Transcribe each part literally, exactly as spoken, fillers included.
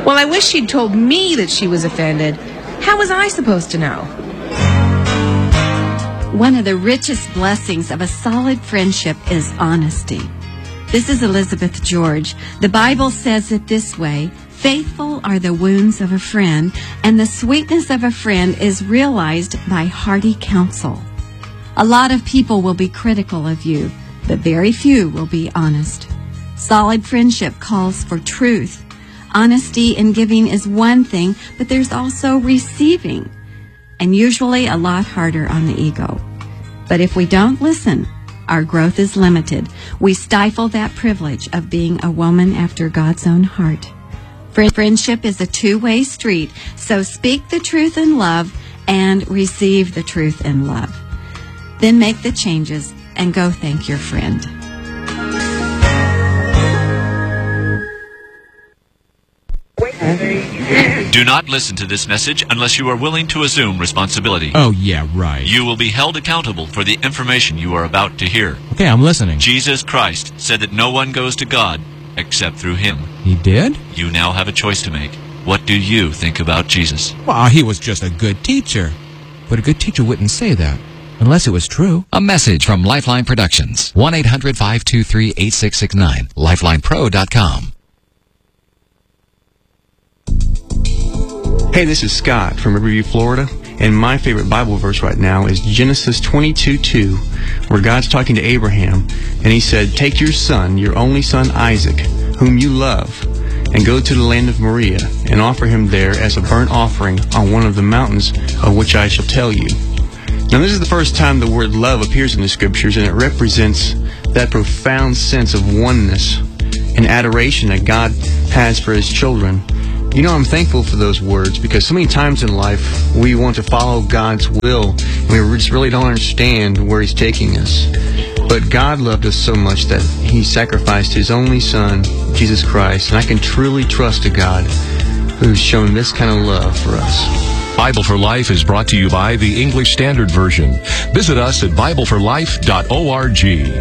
Well, I wish she'd told me that she was offended. How was I supposed to know? One of the richest blessings of a solid friendship is honesty. This is Elizabeth George. The Bible says it this way: faithful are the wounds of a friend, and the sweetness of a friend is realized by hearty counsel. A lot of people will be critical of you, but very few will be honest. Solid friendship calls for truth. Honesty in giving is one thing, but there's also receiving, and usually a lot harder on the ego. But if we don't listen, our growth is limited. We stifle that privilege of being a woman after God's own heart. Friendship is a two-way street, so speak the truth in love and receive the truth in love. Then make the changes and go thank your friend. Do not listen to this message unless you are willing to assume responsibility. Oh, yeah, right. You will be held accountable for the information you are about to hear. Okay, I'm listening. Jesus Christ said that no one goes to God except through him. He did? You now have a choice to make. What do you think about Jesus? Well, he was just a good teacher. But a good teacher wouldn't say that, unless it was true. A message from Lifeline Productions. one eight hundred five two three eight six six nine. lifeline pro dot com. Hey, this is Scott from Riverview, Florida, and my favorite Bible verse right now is Genesis twenty-two two, where God's talking to Abraham, and he said, "Take your son, your only son Isaac, whom you love, and go to the land of Moriah, and offer him there as a burnt offering on one of the mountains of which I shall tell you." Now, this is the first time the word love appears in the Scriptures, and it represents that profound sense of oneness and adoration that God has for his children. You know, I'm thankful for those words, because so many times in life we want to follow God's will and we just really don't understand where he's taking us. But God loved us so much that he sacrificed his only son, Jesus Christ, and I can truly trust a God who's shown this kind of love for us. Bible for Life is brought to you by the English Standard Version. Visit us at bible for life dot org.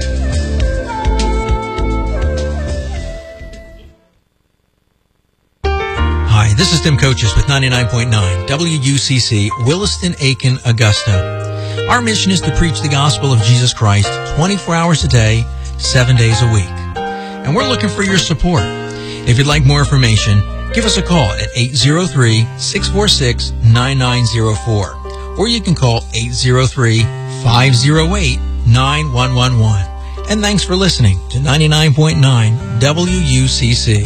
Hi, this is Tim Coaches with ninety-nine point nine W U C C, Williston, Aiken, Augusta. Our mission is to preach the gospel of Jesus Christ twenty-four hours a day, seven days a week. And we're looking for your support. If you'd like more information, give us a call at eight zero three, six four six, nine nine zero four. Or you can call eight zero three, five zero eight, nine one one one. And thanks for listening to ninety-nine point nine W U C C.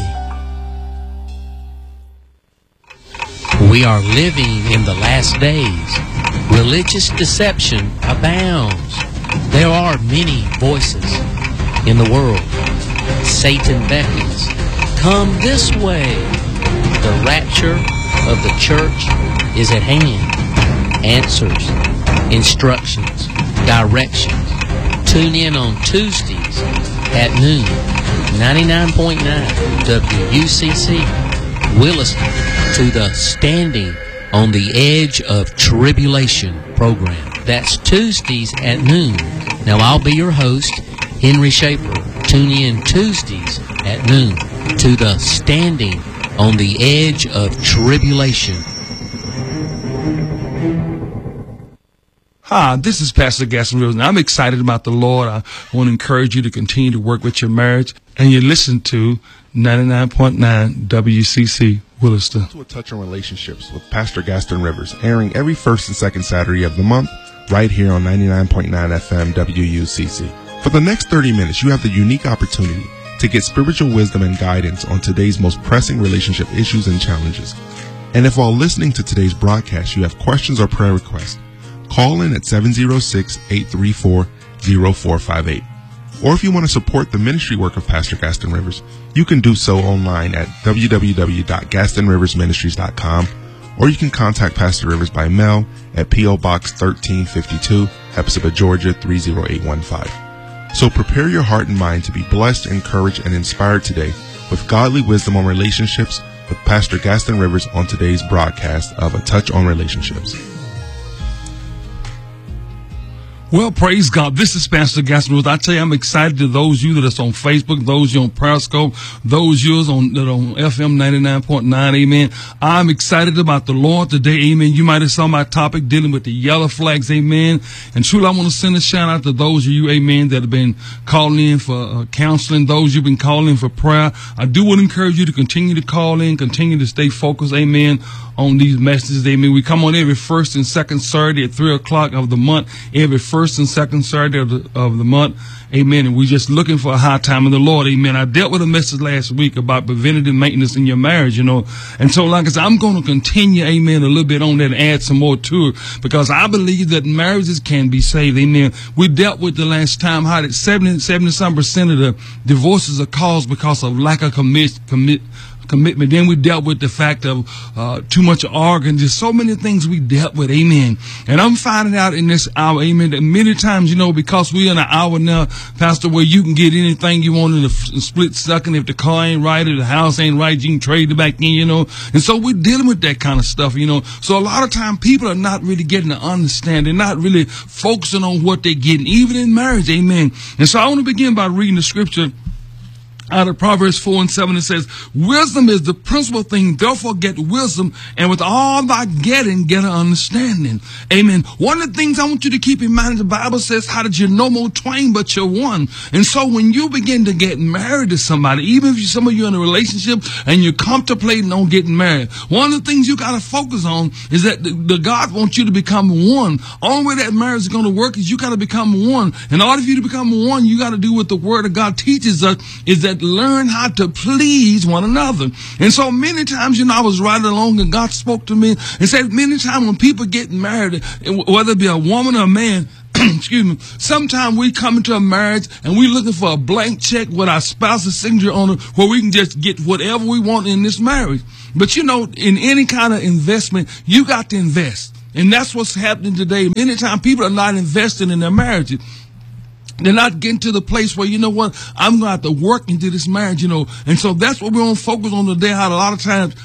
We are living in the last days. Religious deception abounds. There are many voices in the world. Satan beckons, "Come this way." The rapture of the church is at hand. Answers, instructions, directions. Tune in on Tuesdays at noon. ninety-nine point nine W U C C, Williston, to the Standing on the Edge of Tribulation program. That's Tuesdays at noon. Now, I'll be your host, Henry Schaefer. Tune in Tuesdays at noon to the Standing on the Edge of Tribulation. Hi, this is Pastor Gaston Rivers, and I'm excited about the Lord. I want to encourage you to continue to work with your marriage, and you listen to ninety-nine point nine W C C Williston. To a touch on relationships with Pastor Gaston Rivers, airing every first and second Saturday of the month, right here on ninety-nine point nine F M W U C C. For the next thirty minutes, you have the unique opportunity to get spiritual wisdom and guidance on today's most pressing relationship issues and challenges. And if while listening to today's broadcast you have questions or prayer requests, call in at seven zero six, eight three four, zero four five eight. Or if you want to support the ministry work of Pastor Gaston Rivers, you can do so online at w w w dot gaston rivers ministries dot com, or you can contact Pastor Rivers by mail at P O Box thirteen fifty-two, Hepzibah, Georgia three zero eight one five. So prepare your heart and mind to be blessed, encouraged, and inspired today with godly wisdom on relationships with Pastor Gaston Rivers on today's broadcast of A Touch on Relationships. Well, praise God. This is Pastor Gaston Rose. I tell you, I'm excited to those of you that's on Facebook, those of you on Periscope, those of you on, that are on F M ninety-nine point nine, amen. I'm excited about the Lord today, amen. You might have saw my topic dealing with the yellow flags, amen. And truly, I want to send a shout out to those of you, amen, that have been calling in for uh, counseling, those you've been calling in for prayer. I do want to encourage you to continue to call in, continue to stay focused, amen, on these messages, amen. We come on every first and second Saturday at three o'clock of the month, every first and second Saturday of the, of the month, amen. And we're just looking for a high time of the Lord, amen. I dealt with a message last week about preventative maintenance in your marriage, you know. And so, like I said, I'm going to continue, amen, a little bit on that and add some more to it, because I believe that marriages can be saved, amen. We dealt with the last time how that seventy, seventy some percent of the divorces are caused because of lack of commit, commit, commitment. Then we dealt with the fact of uh, too much arguing. There's so many things we dealt with, amen. And I'm finding out in this hour, amen, that many times, you know, because we're in an hour now, Pastor, where you can get anything you want in a split second. If the car ain't right or the house ain't right, you can trade it back in, you know. And so we're dealing with that kind of stuff, you know. So a lot of time people are not really getting to understand. They're not really focusing on what they're getting, even in marriage, amen. And so I want to begin by reading the scripture out of Proverbs four and seven. It says, wisdom is the principal thing, therefore get wisdom, and with all thy getting, get an understanding. Amen. One of the things I want you to keep in mind, the Bible says, how did you know more twain but you're one? And so when you begin to get married to somebody, even if you, some of you are in a relationship and you're contemplating on getting married, one of the things you got to focus on is that the, the God wants you to become one. Only way that marriage is going to work is you got to become one. In order for you to become one, you got to do what the Word of God teaches us, is that learn how to please one another. And so many times, you know, I was riding along and God spoke to me and said, many times when people get married, whether it be a woman or a man, excuse me, sometimes we come into a marriage and we're looking for a blank check with our spouse's signature on it, where we can just get whatever we want in this marriage. But you know, in any kind of investment, you got to invest. And that's what's happening today. Many times people are not investing in their marriages. They're not getting to the place where, you know what, I'm going to have to work into this marriage, you know. And so that's what we're going to focus on today, how a lot of times,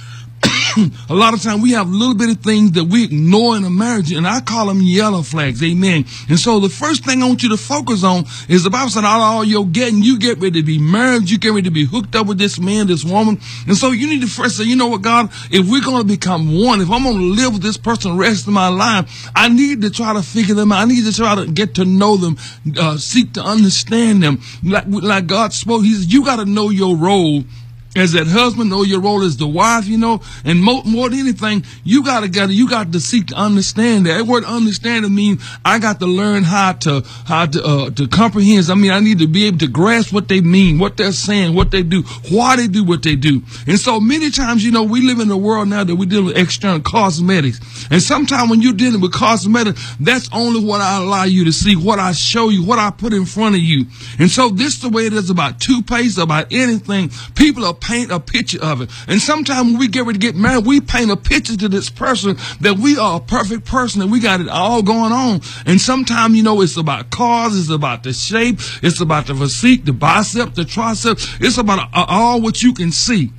a lot of times we have little bit of things that we ignore in a marriage, and I call them yellow flags, amen. And so the first thing I want you to focus on is the Bible said, out of all you're getting, you get ready to be married, you get ready to be hooked up with this man, this woman. And so you need to first say, you know what, God, if we're going to become one, if I'm going to live with this person the rest of my life, I need to try to figure them out. I need to try to get to know them, uh, seek to understand them. Like, like God spoke, he said, you got to know your role as that husband, know your role as the wife, you know, and more, more than anything, you gotta get, you got to seek to understand that. That word understanding means I got to learn how to, how to, uh, to comprehend. I mean, I need to be able to grasp what they mean, what they're saying, what they do, why they do what they do. And so many times, you know, we live in a world now that we deal with external cosmetics. And sometimes when you're dealing with cosmetics, that's only what I allow you to see, what I show you, what I put in front of you. And so this is the way it is about toothpaste, about anything. People are paint a picture of it. And sometimes when we get ready to get married, we paint a picture to this person that we are a perfect person and we got it all going on. And sometimes, you know, it's about cars, it's about the shape, it's about the physique, the bicep, the tricep. It's about uh, all what you can see.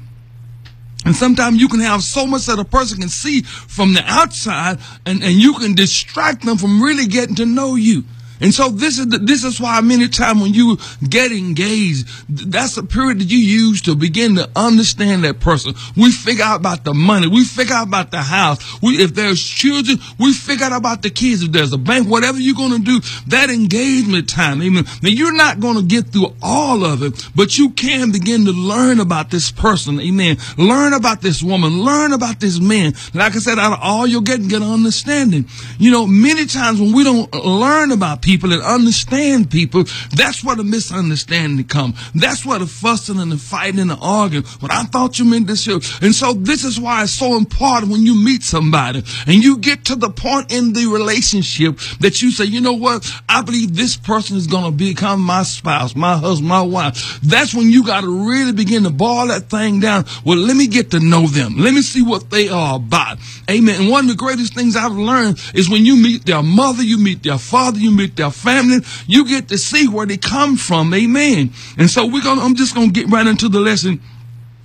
And sometimes you can have so much that a person can see from the outside, and, and you can distract them from really getting to know you. And so this is the, this is why many times when you get engaged, that's a period that you use to begin to understand that person. We figure out about the money. We figure out about the house. We, if there's children, we figure out about the kids. If there's a bank, whatever you're going to do, that engagement time. Amen. Now you're not going to get through all of it, but you can begin to learn about this person. Amen. Learn about this woman. Learn about this man. Like I said, out of all you're getting, get an understanding. You know, many times when we don't learn about people, people and understand people, that's where the misunderstanding comes. That's where the fussing and the fighting and the arguing. But I thought you meant this here. And so this is why it's so important when you meet somebody and you get to the point in the relationship that you say, you know what, I believe this person is going to become my spouse, my husband, my wife. That's when you got to really begin to boil that thing down. Well, let me get to know them. Let me see what they are about. Amen. And one of the greatest things I've learned is when you meet their mother, you meet their father, you meet their family, you get to see where they come from. Amen. And so we're going to, I'm just going to get right into the lesson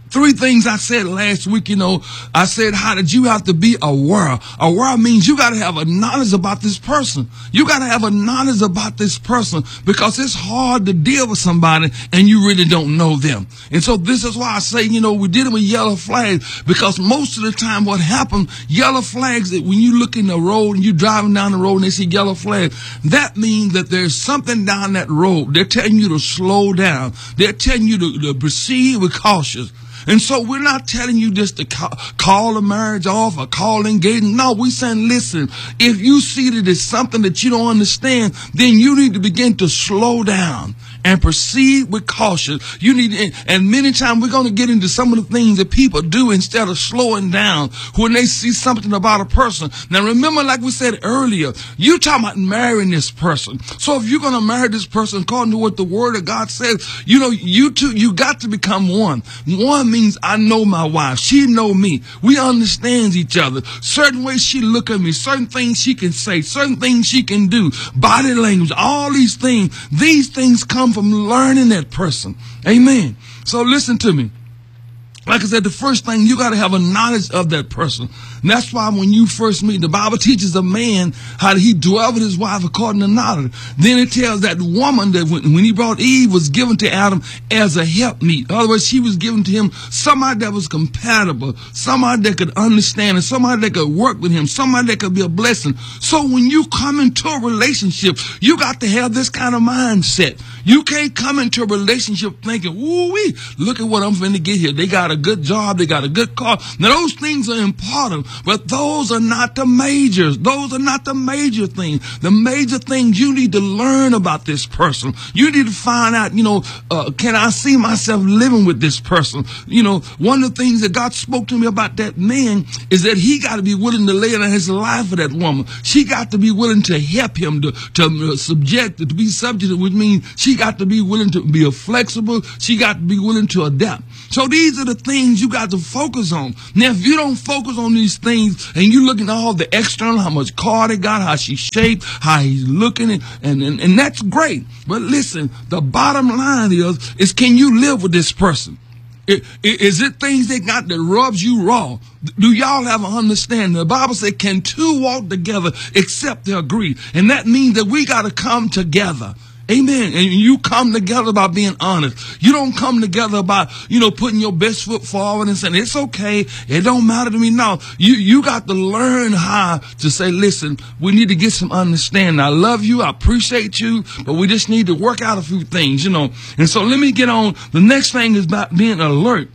Three things I said last week, you know, I said, how did you have to be aware? Aware means you got to have a knowledge about this person. You got to have a knowledge about this person because it's hard to deal with somebody and you really don't know them. And so this is why I say, you know, we did it with yellow flags because most of the time what happens, yellow flags, when you look in the road and you're driving down the road and they see yellow flags, that means that there's something down that road. They're telling you to slow down. They're telling you to, to proceed with caution. And so we're not telling you just to call, call the marriage off or call engagement. No, we're saying, listen, if you see that it's something that you don't understand, then you need to begin to slow down and proceed with caution. You need, and many times we're going to get into some of the things that people do instead of slowing down when they see something about a person. Now remember, like we said earlier, you're talking about marrying this person. So if you're going to marry this person according to what the Word of God says, you know, you two, you got to become one. One means I know my wife. She know me. We understand each other. Certain ways she look at me, certain things she can say, certain things she can do, body language, all these things. These things come from learning that person. Amen. So listen to me. Like I said, the first thing, you got to have a knowledge of that person. And that's why when you first meet, the Bible teaches a man how he dwell with his wife according to knowledge. Then it tells that woman that when, when he brought Eve was given to Adam as a helpmeet. In other words, she was given to him somebody that was compatible, somebody that could understand, and somebody that could work with him, somebody that could be a blessing. So when you come into a relationship, you got to have this kind of mindset. You can't come into a relationship thinking, woo-wee, look at what I'm finna get here. They got a good job. They got a good car. Now, those things are important, but those are not the majors. Those are not the major things. The major things, you need to learn about this person. You need to find out, you know, uh, can I see myself living with this person? You know, one of the things that God spoke to me about that man is that he got to be willing to lay down his life for that woman. She got to be willing to help him to, to subject, to be subject, which means she got to be willing to be flexible. She got to be willing to adapt. So these are the things you got to focus on. Now, if you don't focus on these things and you looking at all the external, how much car they got, how she's shaped, how he's looking, and, and, and, and that's great. But listen, the bottom line is, is can you live with this person? It, it, is it things they got that rubs you raw? Do y'all have an understanding? The Bible says, can two walk together except they agree? And that means that we got to come together. Amen. And you come together by being honest. You don't come together by, you know, putting your best foot forward and saying, it's okay. It don't matter to me. No, you, you got to learn how to say, listen, we need to get some understanding. I love you. I appreciate you, but we just need to work out a few things, you know. And so let me get on. The next thing is about being alert.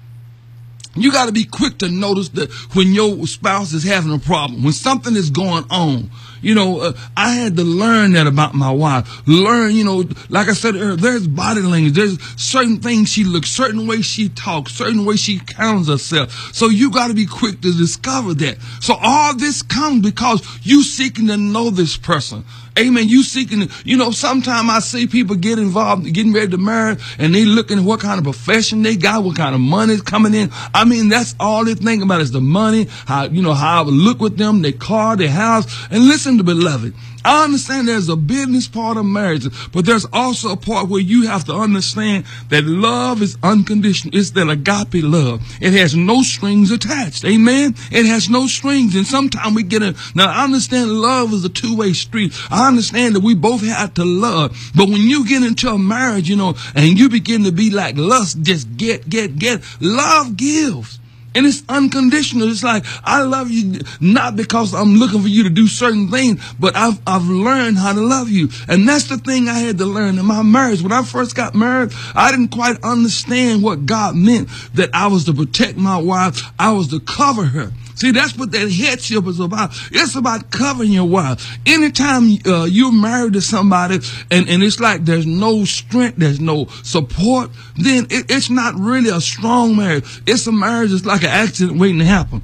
You got to be quick to notice that when your spouse is having a problem, when something is going on. You know, uh, I had to learn that about my wife. Learn, you know, like I said earlier, there's body language. There's certain things she looks, certain ways she talks, certain ways she handles herself. So you got to be quick to discover that. So all this comes because you seeking to know this person. Amen. You seeking, you know, sometimes I see people get involved, getting ready to marry, and they looking at what kind of profession they got, what kind of money is coming in. I mean, that's all they think about is the money, how, you know, how I would look with them, their car, their house. And listen to beloved, I understand there's a business part of marriage, but there's also a part where you have to understand that love is unconditional. It's that agape love. It has no strings attached. Amen. It has no strings. And sometimes we get in. Now, I understand love is a two-way street. I understand that we both have to love. But when you get into a marriage, you know, and you begin to be like lust, just get, get, get, love gives. And it's unconditional. It's like, I love you not because I'm looking for you to do certain things, but I've, I've learned how to love you. And that's the thing I had to learn in my marriage. When I first got married, I didn't quite understand what God meant, that I was to protect my wife. I was to cover her. See, that's what that headship is about. It's about covering your wife. Anytime uh, you're married to somebody and, and it's like there's no strength, there's no support, then it, it's not really a strong marriage. It's a marriage that's like an accident waiting to happen.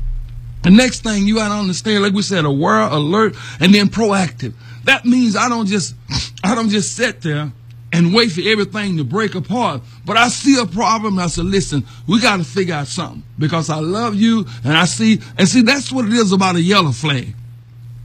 The next thing you got to understand, like we said, aware, alert, and then proactive. That means I don't just, I don't just sit there and wait for everything to break apart. But I see a problem, and I said, listen, we got to figure out something because I love you, and I see, and see, that's what it is about a yellow flag.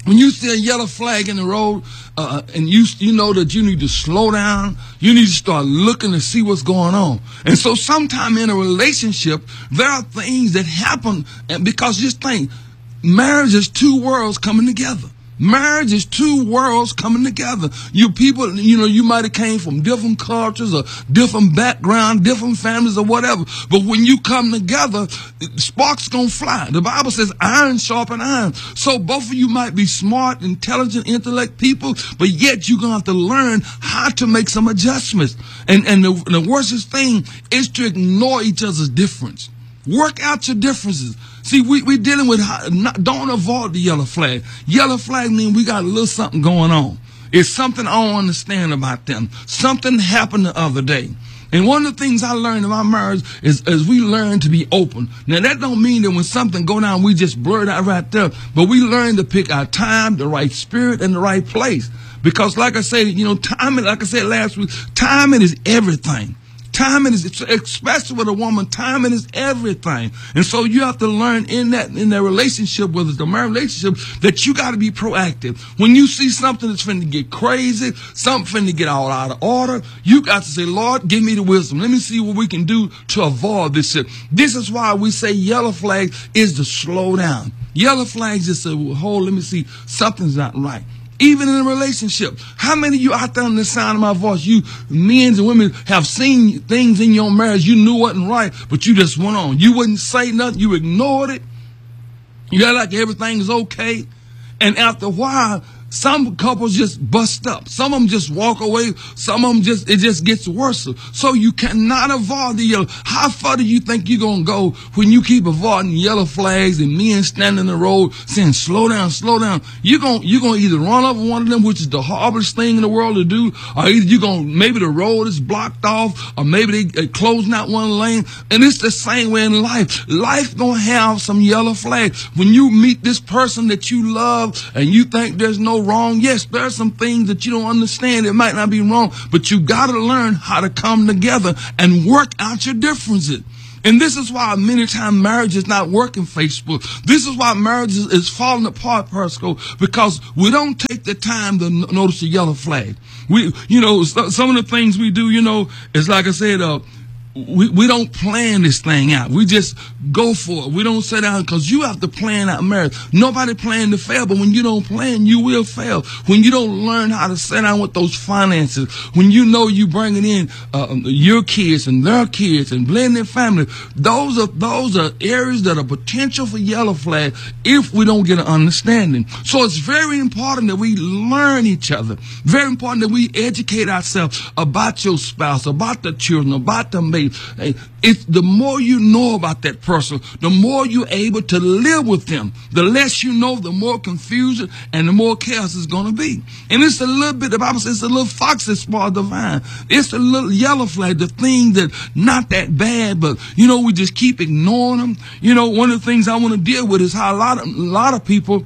When you see a yellow flag in the road, uh, and you you know that you need to slow down, you need to start looking to see what's going on. And so sometime in a relationship, there are things that happen, and because just think, marriage is two worlds coming together. Marriage is two worlds coming together. You people, you know, you might have came from different cultures or different backgrounds, different families or whatever. But when you come together, sparks gonna fly. The Bible says iron sharpen iron. So both of you might be smart, intelligent, intellect people, but yet you're gonna have to learn how to make some adjustments. And, and the, the worstest thing is to ignore each other's difference. Work out your differences. See, we, we're dealing with, not, don't avoid the yellow flag. Yellow flag means we got a little something going on. It's something I don't understand about them. Something happened the other day. And one of the things I learned in my marriage is, is we learn to be open. Now, that don't mean that when something go down, we just blur it out right there. But we learn to pick our time, the right spirit, and the right place. Because like I said, you know, timing, like I said last week, timing is everything. Timing is, especially with a woman, timing is everything. And so you have to learn in that, in that relationship, whether it's a marriage relationship, that you got to be proactive. When you see something that's finna get crazy, something finna get all out of order, you got to say, Lord, give me the wisdom. Let me see what we can do to avoid this shit. This is why we say yellow flag is to slow down. Yellow flags just say, well, hold, let me see, something's not right. Even in a relationship, how many of you out there on the sound of my voice, you men and women have seen things in your marriage you knew wasn't right, but you just went on. You wouldn't say nothing. You ignored it. You act like everything's okay. And after a while, some couples just bust up. Some of them just walk away. Some of them just, it just gets worse. So you cannot avoid the yellow. How far do you think you're going to go when you keep avoiding yellow flags and men standing in the road saying, slow down, slow down? You're going, you're going to either run over one of them, which is the hardest thing in the world to do, or either you're going to, maybe the road is blocked off, or maybe they, they closing out one lane. And it's the same way in life. Life going to have some yellow flags. When you meet this person that you love and you think there's no wrong, yes, there are some things that you don't understand. It might not be wrong, but you got to learn how to come together and work out your differences. And this is why many times marriage is not working, Facebook. This is why marriage is, is falling apart, Periscope, because we don't take the time to n- notice the yellow flag. We, you know, so, some of the things we do, you know, is like I said, uh, We, we don't plan this thing out. We just go for it. We don't sit down, because you have to plan out marriage. Nobody planned to fail, but when you don't plan, you will fail. When you don't learn how to sit down with those finances, when you know you bringing in uh, your kids and their kids and blending family, those are those are areas that are potential for yellow flag if we don't get an understanding. So it's very important that we learn each other. Very important that we educate ourselves about your spouse, about the children, about the mate. It's the more you know about that person, the more you're able to live with them. The less you know, the more confusion and the more chaos is going to be. And it's a little bit, the Bible says, it's a little fox that spoils the vine. It's a little yellow flag, the thing that not that bad, but you know, we just keep ignoring them. You know, one of the things I want to deal with is how a lot of, a lot of people,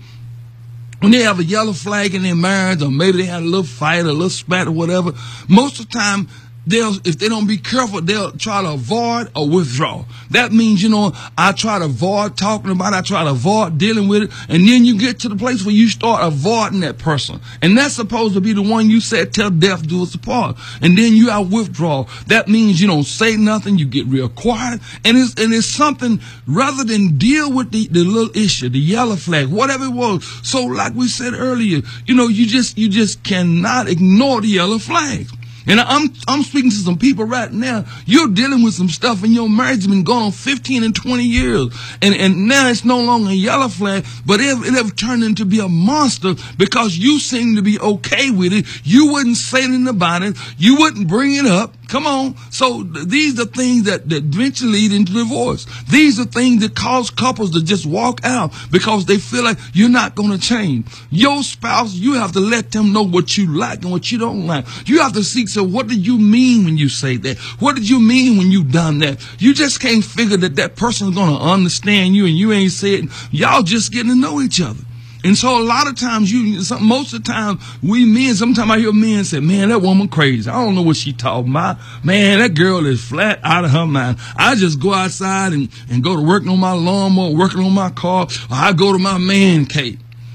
when they have a yellow flag in their marriage, or maybe they had a little fight, a little spat or whatever, most of the time, they'll, if they don't be careful, they'll try to avoid or withdraw. That means, you know, I try to avoid talking about it, I try to avoid dealing with it, and then you get to the place where you start avoiding that person. And that's supposed to be the one you said, till death do us apart. And then you have withdrawal. That means you don't say nothing, you get real quiet, and it's, and it's something, rather than deal with the, the little issue, the yellow flag, whatever it was. So like we said earlier, you know, you just, you just cannot ignore the yellow flags. And I'm I'm speaking to some people right now. You're dealing with some stuff in your marriage that's been going on fifteen and twenty years. And and now it's no longer a yellow flag, but it, it have turned into be a monster because you seem to be okay with it. You wouldn't say anything about it. You wouldn't bring it up. Come on. So th- these are things that, that eventually lead into divorce. These are things that cause couples to just walk out because they feel like you're not going to change. Your spouse, you have to let them know what you like and what you don't like. You have to seek, so what did you mean when you say that? What did you mean when you done that? You just can't figure that that person is going to understand you and you ain't saying, y'all just getting to know each other. And so a lot of times, you, some, most of the time, we men, sometimes I hear men say, man, that woman crazy. I don't know what she talking about. Man, that girl is flat out of her mind. I just go outside and, and go to working on my lawnmower, working on my car, or I go to my man cave.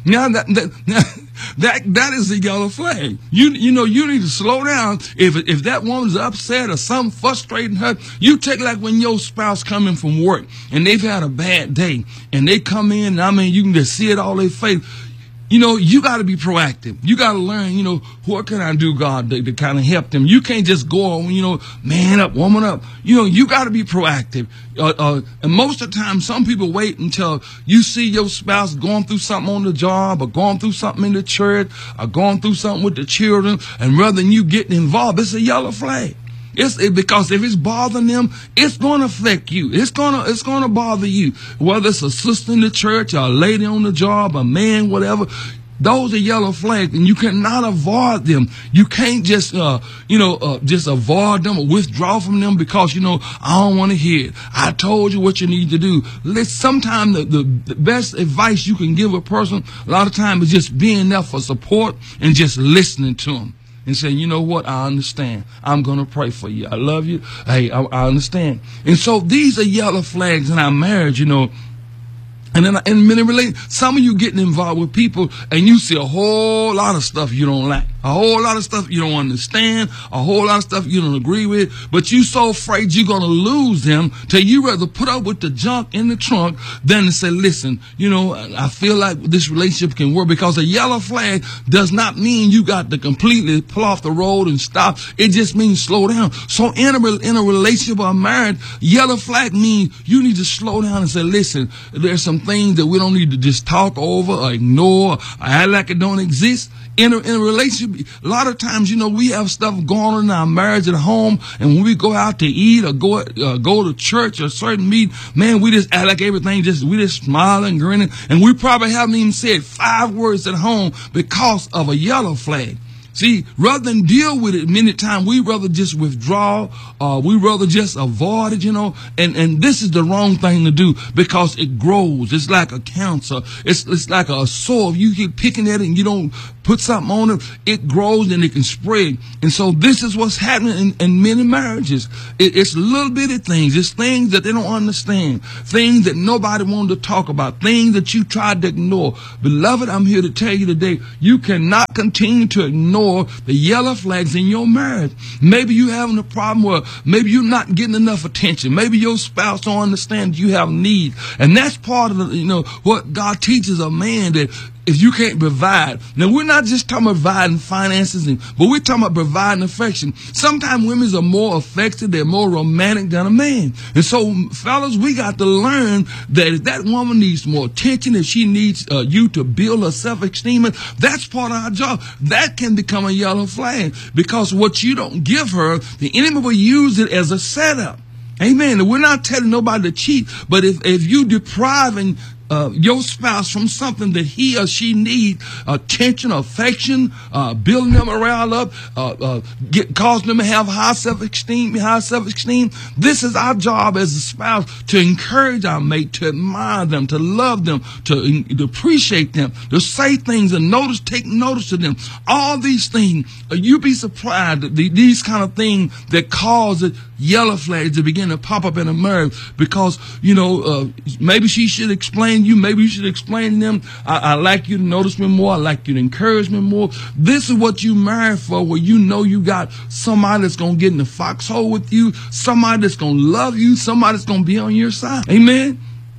Now that that that, that is the yellow flag. You you know you need to slow down. If if that woman's upset or something frustrating her, you take like when your spouse come in from work and they've had a bad day and they come in. And I mean, you can just see it all their face. You know, you got to be proactive. You got to learn, you know, what can I do, God, to, to kind of help them. You can't just go on, you know, man up, woman up. You know, you got to be proactive. Uh, uh, and most of the time, some people wait until you see your spouse going through something on the job or going through something in the church or going through something with the children. And rather than you getting involved, it's a yellow flag. It's it, because if it's bothering them, it's going to affect you. It's going to it's going to bother you. Whether it's a sister in the church or a lady on the job, a man, whatever. Those are yellow flags, and you cannot avoid them. You can't just, uh, you know, uh, just avoid them or withdraw from them because, you know, I don't want to hear it. I told you what you need to do. Let's, sometimes the, the, the best advice you can give a person, a lot of times, is just being there for support and just listening to them. And saying, you know what, I understand. I'm going to pray for you. I love you. Hey, I, I understand. And so these are yellow flags in our marriage, you know. And then in many relate, some of you getting involved with people and you see a whole lot of stuff you don't like, a whole lot of stuff you don't understand, a whole lot of stuff you don't agree with, but you so afraid you're going to lose them till you rather put up with the junk in the trunk than to say, listen, you know, I feel like this relationship can work, because a yellow flag does not mean you got to completely pull off the road and stop. It just means slow down. So in a, in a relationship or a marriage, yellow flag means you need to slow down and say, listen, there's some things that we don't need to just talk over or ignore or act like it don't exist. In a, in a relationship, a lot of times, you know, we have stuff going on in our marriage at home, and when we go out to eat or go uh, go to church or certain meet, man, we just act like everything just, we just smiling, grinning, and we probably haven't even said five words at home because of a yellow flag. See, rather than deal with it many times, we rather just withdraw, uh, we rather just avoid it, you know, and, and this is the wrong thing to do because it grows. It's like a cancer. It's, it's like a sore. If you keep picking at it and you don't put something on it, it grows and it can spread. And so this is what's happening in, in many marriages. It, it's little bitty things. It's things that they don't understand, things that nobody wanted to talk about, things that you tried to ignore. Beloved, I'm here to tell you today, you cannot continue to ignore the yellow flags in your marriage. Maybe you having a problem where maybe you're not getting enough attention. Maybe your spouse don't understand you have needs. And that's part of the, you know, what God teaches a man, that if you can't provide. Now, we're not just talking about providing finances, and, but we're talking about providing affection. Sometimes women are more affectionate, they're more romantic than a man. And so, fellas, we got to learn that if that woman needs more attention, if she needs uh, you to build her self-esteem, that's part of our job. That can become a yellow flag, because what you don't give her, the enemy will use it as a setup. Amen. We're not telling nobody to cheat, but if, if you depriving Uh, your spouse from something that he or she needs, attention, affection, uh, building them around up, uh, uh, get, causing them to have high self-esteem, high self-esteem. This is our job as a spouse, to encourage our mate, to admire them, to love them, to, to appreciate them, to say things and notice, take notice of them. All these things, uh, you'd be surprised that the, these kind of things that cause it, yellow flags to begin to pop up in a marriage, because, you know, uh, maybe she should explain you, maybe you should explain to them, I, I like you to notice me more, I like you to encourage me more. This is what you married for, where you know you got somebody that's going to get in the foxhole with you, somebody that's going to love you, somebody that's going to be on your side. Amen?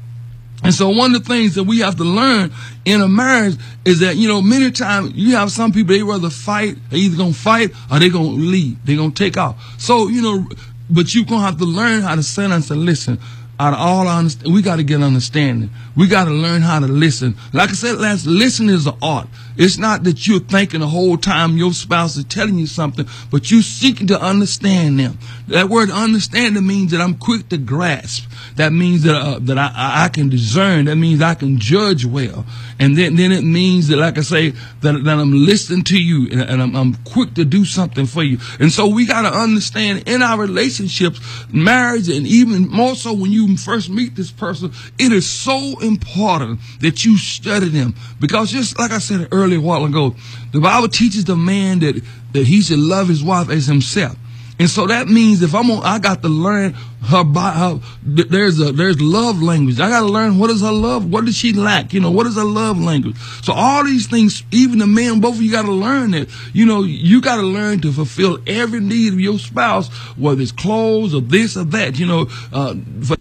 And so one of the things that we have to learn in a marriage is that, you know, many times you have some people, they rather fight, they're either going to fight or they're going to leave, they're going to take off. So, you know, but you're going to have to learn how to sit and say, listen, out of all our understanding, we got to get understanding. We got to learn how to listen. Like I said last, listening is an art. It's not that you're thinking the whole time your spouse is telling you something, but you're seeking to understand them. That word understanding means that I'm quick to grasp. That means that uh, that I, I can discern. That means I can judge well. And then, then it means that, like I say, that, that I'm listening to you and, and I'm, I'm quick to do something for you. And so we got to understand in our relationships, marriage, and even more so when you first meet this person, it is so important that you study them. Because just like I said earlier a while ago, the Bible teaches the man that, that he should love his wife as himself. And so that means if I'm on, I got to learn her, by her, there's a, there's love language. I got to learn what is her love, what does she lack? You know, what is her love language? So all these things, even the man, both of you got to learn that. You know, you got to learn to fulfill every need of your spouse, whether it's clothes or this or that, you know, uh, for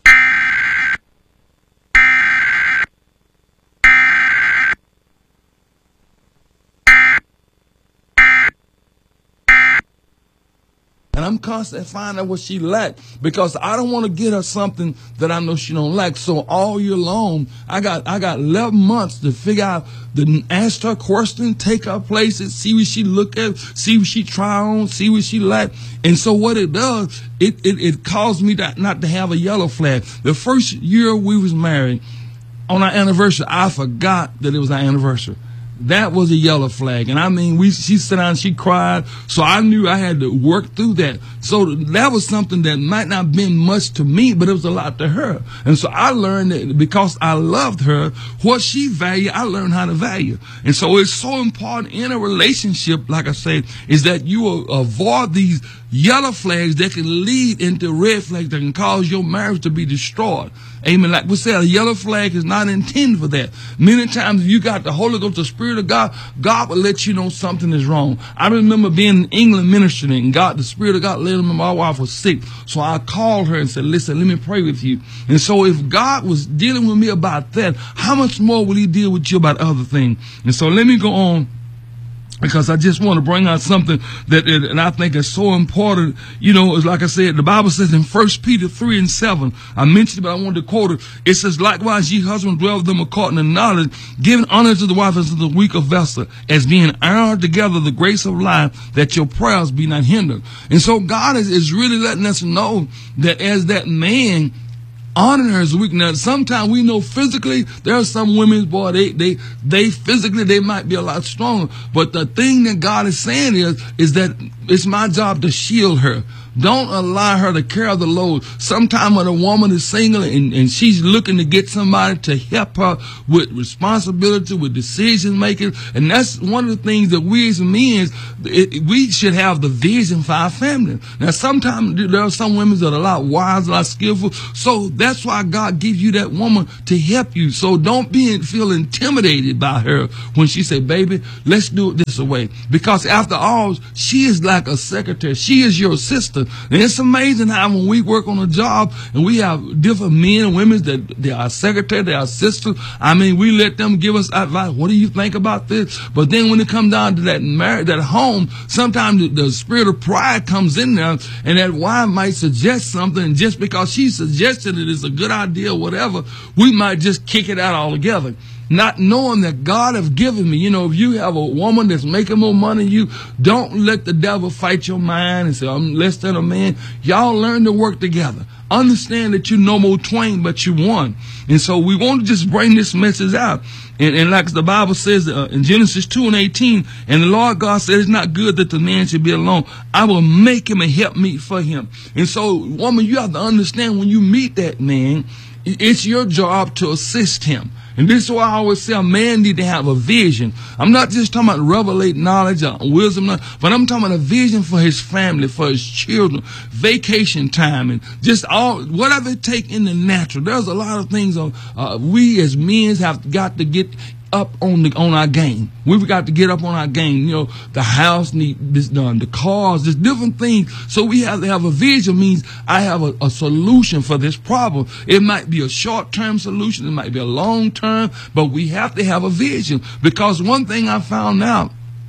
and I'm constantly finding out what she lack, because I don't want to get her something that I know she don't like. So all year long, I got I got eleven months to figure out, to ask her questions, take her places, see what she look at, see what she try on, see what she like. And so what it does, it it, it caused me to, not to have a yellow flag. The first year we was married, on our anniversary, I forgot that it was our anniversary. That was a yellow flag. And I mean, we, she sat down, she cried. So I knew I had to work through that. So that was something that might not have been much to me, but it was a lot to her. And so I learned that because I loved her, what she valued, I learned how to value. And so it's so important in a relationship, like I said, is that you will avoid these yellow flags that can lead into red flags that can cause your marriage to be destroyed. Amen. Like we said, a yellow flag is not intended for that. Many times if you got the Holy Ghost, the Spirit of God, God will let you know something is wrong. I remember being in England ministering, and God, the Spirit of God led me. My wife was sick. So I called her and said, listen, let me pray with you. And so if God was dealing with me about that, how much more will he deal with you about other things? And so let me go on, because I just want to bring out something that, and I think is so important. You know, it's like I said, the Bible says in First Peter three and seven, I mentioned it, but I wanted to quote it. It says, likewise, ye husbands, dwell with them according to knowledge, giving honor to the wife as to the weaker vessel, as being ironed together the grace of life, that your prayers be not hindered. And so God is, is really letting us know that as that man, honoring her is weak. Now, sometimes we know physically there are some women, boy, they, they, they physically, they might be a lot stronger. But the thing that God is saying is, is that it's my job to shield her. Don't allow her to carry the load. Sometimes when a woman is single and, and she's looking to get somebody to help her with responsibility, with decision making, and that's one of the things that we as men, it, we should have the vision for our family. Now, sometimes there are some women that are a lot wise, a lot skillful. So that's why God gives you that woman to help you. So don't be feel intimidated by her when she say, baby, let's do it this way. Because after all, she is like a secretary. She is your sister. And it's amazing how when we work on a job and we have different men and women that they are secretary, they are sisters. I mean, we let them give us advice. What do you think about this? But then when it comes down to that marriage, that home, sometimes the, the spirit of pride comes in there, and that wife might suggest something, and just because she suggested it is a good idea or whatever, we might just kick it out altogether. Not knowing that God has given me. You know, if you have a woman that's making more money than you, don't let the devil fight your mind and say, I'm less than a man. Y'all learn to work together. Understand that you're no more twain, but you one. And so we want to just bring this message out. And, and like the Bible says uh, in Genesis two and eighteen, and the Lord God said, it's not good that the man should be alone. I will make him a helpmeet for him. And so, woman, you have to understand when you meet that man, it's your job to assist him. And this is why I always say a man need to have a vision. I'm not just talking about revelate knowledge or wisdom, but I'm talking about a vision for his family, for his children, vacation time, and just all, whatever it take in the natural. There's a lot of things on, uh, we as men have got to get up on the on our game. We've got to get up on our game. You know, the house need this done, the cars, there's different things. So we have to have a vision. Means I have a, a solution for this problem. It might be a short-term solution, it might be a long-term, but we have to have a vision. Because one thing I found out,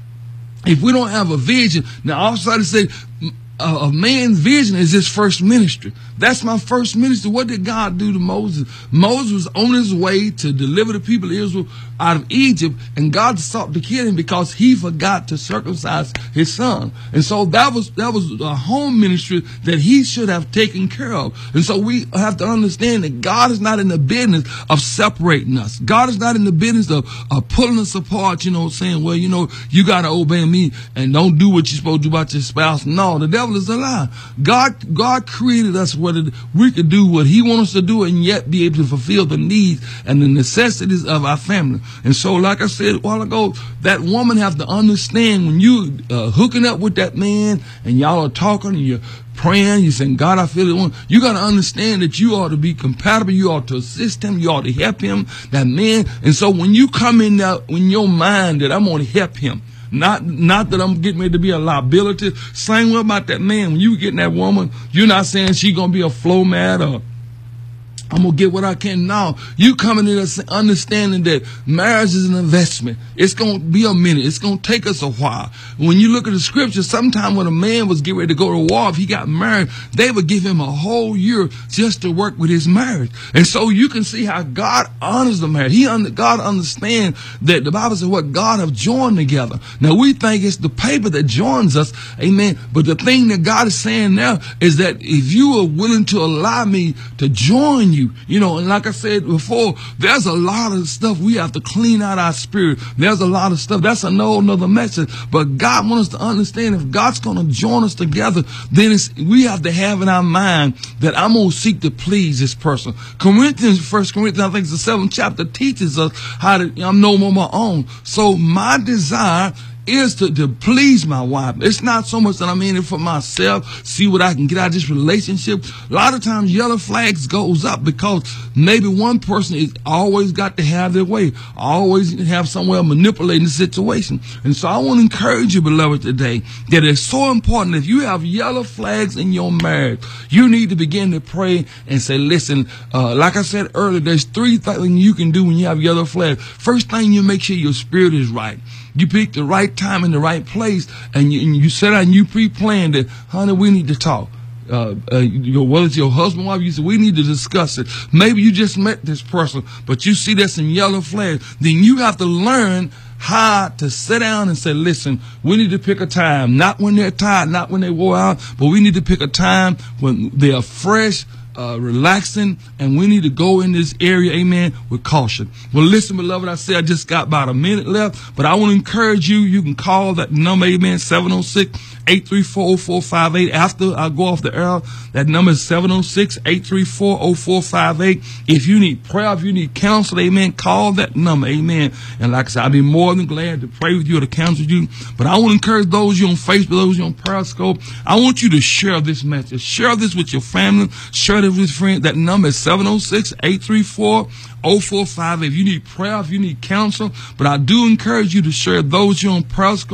if we don't have a vision, now all of a sudden say, a, a man's vision is his first ministry. That's my first ministry. What did God do to Moses? Moses was on his way to deliver the people of Israel out of Egypt, and God sought to kill him because he forgot to circumcise his son. And so that was that was a home ministry that he should have taken care of. And so we have to understand that God is not in the business of separating us. God is not in the business of, of pulling us apart, you know, saying, well, you know, you got to obey me and don't do what you're supposed to do about your spouse. No, the devil devil is a lie. God, God created us where we could do what he wants us to do and yet be able to fulfill the needs and the necessities of our family. And so, like I said a while ago, that woman has to understand when you uh, hooking up with that man and y'all are talking and you're praying, you're saying, God, I feel it. You got to understand that you ought to be compatible. You ought to assist him. You ought to help him, that man. And so when you come in now, in your mind that I'm going to help him, Not not that I'm getting ready to be a liability. Same way about that man. When you getting that woman, you're not saying she going to be a flow mat or I'm going to get what I can now. You coming in understanding that marriage is an investment. It's going to be a minute. It's going to take us a while. When you look at the scripture, sometime when a man was getting ready to go to war, if he got married, they would give him a whole year just to work with his marriage. And so you can see how God honors the marriage. He under, God understands that the Bible says what God have joined together. Now we think it's the paper that joins us. Amen. But the thing that God is saying now is that if you are willing to allow me to join you, you know, and like I said before, there's a lot of stuff we have to clean out our spirit. There's a lot of stuff. That's a no another message. But God wants us to understand if God's going to join us together, then it's, we have to have in our mind that I'm going to seek to please this person. Corinthians, First Corinthians, I think it's the seventh chapter, teaches us how to, I'm no more my own. So my desire is to, to please my wife. It's not so much that I'm in it for myself, see what I can get out of this relationship. A lot of times yellow flags goes up because maybe one person is always got to have their way, always have somewhere manipulating the situation. And so I want to encourage you, beloved, today that it's so important. If you have yellow flags in your marriage, you need to begin to pray and say, listen, uh, like I said earlier, there's three things you can do when you have yellow flags. First thing, you make sure your spirit is right. You pick the right time in the right place, and you, and you set out and you pre-plan that, honey, we need to talk. Uh, uh, your, whether it's your husband or wife, you say, we need to discuss it. Maybe you just met this person, but you see there's some yellow flags. Then you have to learn how to sit down and say, listen, we need to pick a time, not when they're tired, not when they wore out, but we need to pick a time when they are fresh, Uh, relaxing, and we need to go in this area, amen, with caution. Well, listen, beloved, I said I just got about a minute left, but I want to encourage you. You can call that number, amen, seven oh six, eight three four, oh four five eight. After I go off the air, that number is seven oh six, eight three four, oh four five eight. If you need prayer, if you need counsel, amen, call that number, amen. And like I said, I'll be more than glad to pray with you or to counsel you. But I want to encourage those you on Facebook, those you on Periscope, I want you to share this message. Share this with your family. Share this with friends. That number is seven oh six, eight three four, oh four five eight. If you need prayer, if you need counsel, but I do encourage you to share those you on Periscope.